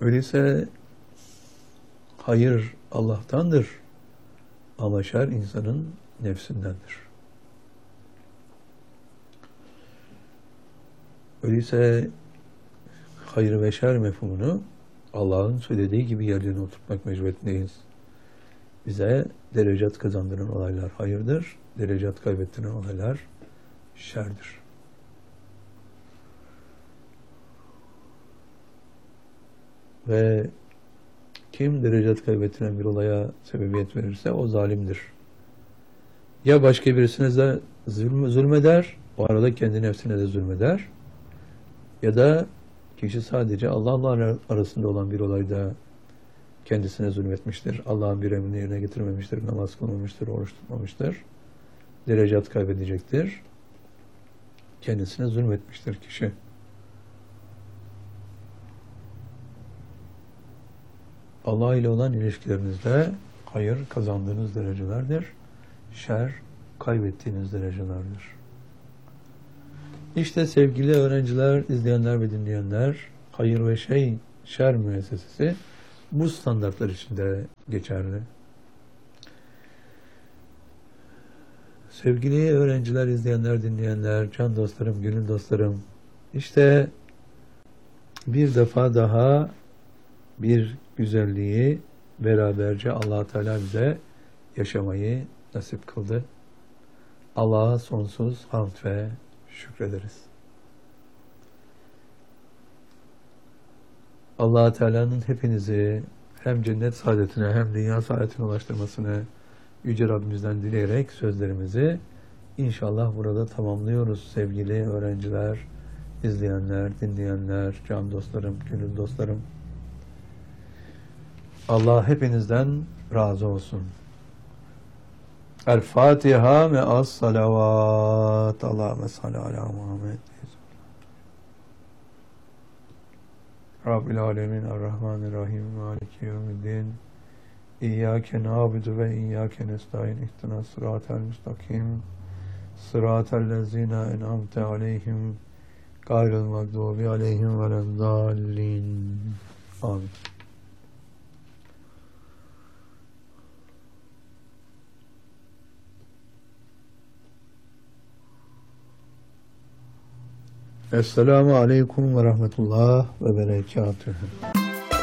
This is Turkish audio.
Öyleyse hayır Allah'tandır ama şer insanın nefsindendir. Öyleyse hayır ve şer mefhumunu Allah'ın söylediği gibi yerlerine oturtmak mecburiyetindeyiz. Bize derecat kazandıran olaylar hayırdır, derecat kaybettiren olaylar şerdir. Ve kim derecat kaybettiren bir olaya sebebiyet verirse o zalimdir. Ya başka birisine de zulmeder, o arada kendi nefsine de zulmeder, ya da kişi sadece Allah'la arasında olan bir olayda kendisine zulmetmiştir. Allah'ın bir emrini yerine getirmemiştir, namaz kılmamıştır, oruç tutmamıştır. Derecat kaybedecektir. Kendisine zulmetmiştir kişi. Allah ile olan ilişkilerinizde hayır kazandığınız derecelerdir, şer kaybettiğiniz derecelerdir. İşte sevgili öğrenciler, izleyenler ve dinleyenler, hayır ve şer müessesesi bu standartlar içinde geçerli. Sevgili öğrenciler, izleyenler, dinleyenler, can dostlarım, gönül dostlarım, işte bir defa daha bir güzelliği beraberce Allah Teala bize yaşamayı nasip kıldı. Allah'a sonsuz hamd ve şükrederiz. Allah Teala'nın hepinizi hem cennet saadetine hem dünya saadetine ulaştırmasını Yüce Rabbimizden dileyerek sözlerimizi inşallah burada tamamlıyoruz sevgili öğrenciler, izleyenler, dinleyenler, can dostlarım, gönül dostlarım. Allah hepinizden razı olsun. El Fatiha ve as salavat. Allahümme salli ala Muhammed. Rabbil alemin errahmanirrahim maliki yevmiddin. İyyâke nâbudu ve iyyâke nestaîn. İhtina sıratel müstakim. Sıratel lezîne en'amte aleyhim. Gayril mağdubi aleyhim veleddâllin. Amin. Esselamu aleyküm ve rahmetullah ve berekatuhu.